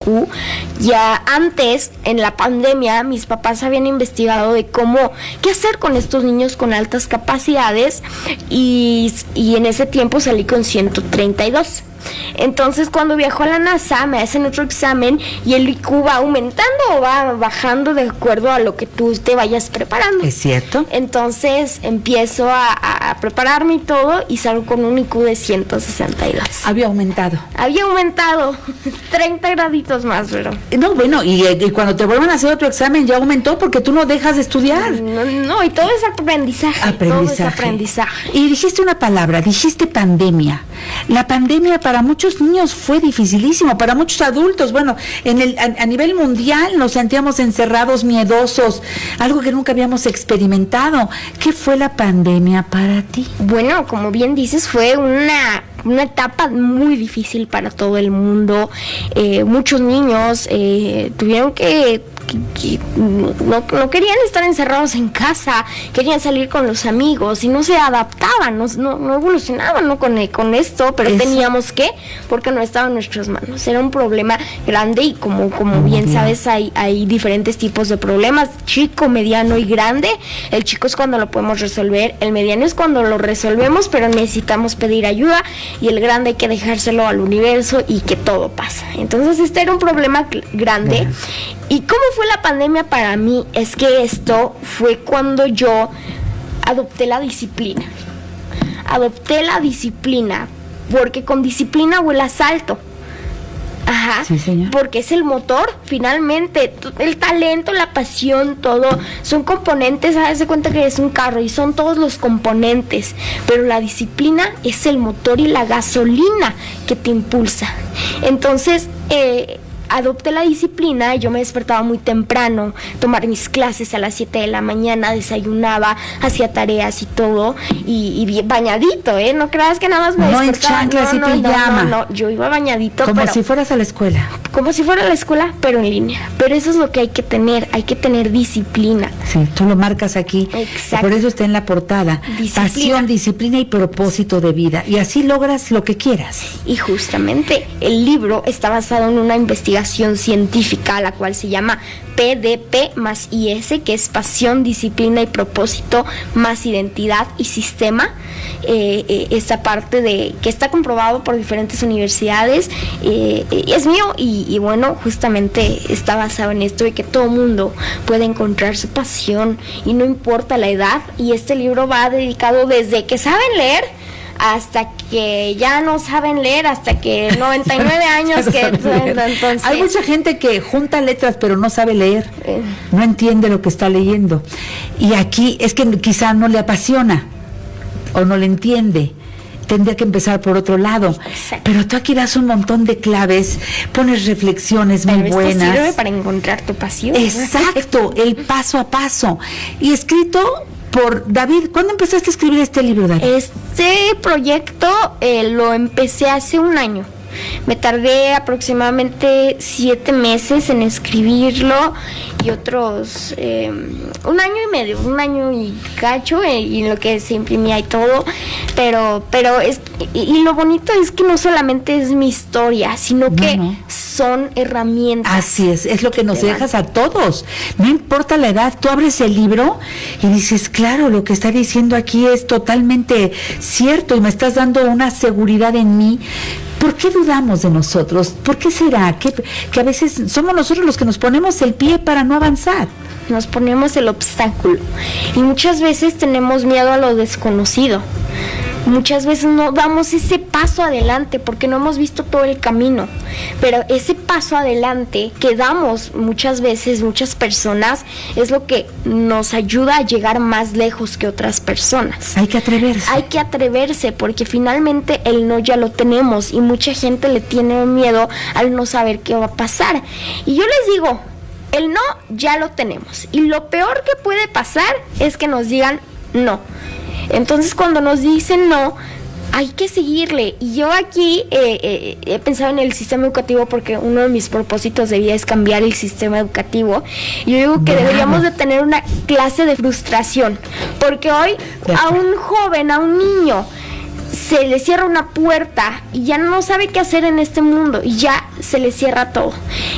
IQ. Ya antes, en la pandemia, mis papás habían investigado de qué hacer con estos niños con altas capacidades y en ese tiempo salí con 132. Entonces, cuando viajo a la NASA, me hacen otro examen y el IQ va aumentando o va bajando de acuerdo a lo que tú te vayas preparando. ¿Es cierto? Entonces, empiezo a prepararme y todo y salgo con un IQ de 162. Había aumentado 30 graditos más, pero... No, bueno, y cuando te vuelvan a hacer otro examen ya aumentó porque tú no dejas de estudiar. No, y todo es aprendizaje. Todo es aprendizaje. Y dijiste una palabra, dijiste pandemia. La pandemia para muchos niños fue dificilísimo, para muchos adultos. Bueno, a nivel mundial nos sentíamos encerrados, miedosos, algo que nunca habíamos experimentado. ¿Qué fue la pandemia para ti? Bueno, como bien dices, fue una etapa muy difícil para todo el mundo. Muchos niños tuvieron que no querían estar encerrados en casa, querían salir con los amigos y no se adaptaban, no evolucionaban con esto, pero teníamos que, porque no estaba en nuestras manos. Era un problema grande y como bien sabes, hay diferentes tipos de problemas, chico, mediano y grande. El chico es cuando lo podemos resolver, el mediano es cuando lo resolvemos, pero necesitamos pedir ayuda, y el grande hay que dejárselo al universo y que todo pasa. Entonces este era un problema grande. ¿Y cómo fue la pandemia para mí? Es que esto fue cuando yo adopté la disciplina. Porque con disciplina vuelas alto. Ajá, sí, señor. Porque es el motor, finalmente, el talento, la pasión, todo, son componentes. Haz de cuenta que es un carro y son todos los componentes, pero la disciplina es el motor y la gasolina que te impulsa. Entonces, adopté la disciplina. Yo me despertaba muy temprano, tomar mis clases a las 7 de la mañana, desayunaba, hacía tareas y todo, y bien bañadito, no creas que nada más me despertaba. No en chanclas y pijama. No, yo iba bañadito. Como si fueras a la escuela. Como si fuera a la escuela, pero en línea. Pero eso es lo que hay que tener disciplina. Sí, tú lo marcas aquí. Exacto. Por eso está en la portada. Pasión, disciplina y propósito de vida. Y así logras lo que quieras. Y justamente el libro está basado en una investigación científica, la cual se llama PDP más IS, que es pasión, disciplina y propósito más identidad y sistema. Esta parte de que está comprobado por diferentes universidades, es mío y bueno, justamente está basado en esto de que todo mundo puede encontrar su pasión y no importa la edad. Y este libro va dedicado desde que saben leer hasta que ya no saben leer, hasta que 99 años que entonces... Hay mucha gente que junta letras pero no sabe leer, no entiende lo que está leyendo, y aquí es que quizá no le apasiona o no le entiende. Tendría que empezar por otro lado. Exacto. Pero tú aquí das un montón de claves, pones reflexiones muy buenas. Esto sirve para encontrar tu pasión. Exacto, el paso a paso. Y escrito por David. ¿Cuándo empezaste a escribir este libro, David? Este proyecto lo empecé hace un año. Me tardé aproximadamente 7 meses en escribirlo y otros un año y cacho, y en lo que se imprimía y todo, pero y lo bonito es que no solamente es mi historia, sino que son herramientas. Así es lo que nos dejas a todos, no importa la edad. Tú abres el libro y dices, claro, lo que está diciendo aquí es totalmente cierto y me estás dando una seguridad en mí. ¿Por qué dudamos de nosotros? ¿Por qué será que a veces somos nosotros los que nos ponemos el pie para no avanzar? Nos ponemos el obstáculo y muchas veces tenemos miedo a lo desconocido. Muchas veces no damos ese paso adelante porque no hemos visto todo el camino, pero ese paso adelante que damos muchas veces, muchas personas, es lo que nos ayuda a llegar más lejos que otras personas. Hay que atreverse. Hay que atreverse porque finalmente el no ya lo tenemos y mucha gente le tiene miedo al no saber qué va a pasar. Y yo les digo, el no ya lo tenemos y lo peor que puede pasar es que nos digan no. Entonces cuando nos dicen no, hay que seguirle. Y yo aquí he pensado en el sistema educativo porque uno de mis propósitos de vida es cambiar el sistema educativo. Yo digo que deberíamos de tener una clase de frustración, porque hoy a un joven, a un niño, se le cierra una puerta y ya no sabe qué hacer en este mundo y ya se le cierra todo.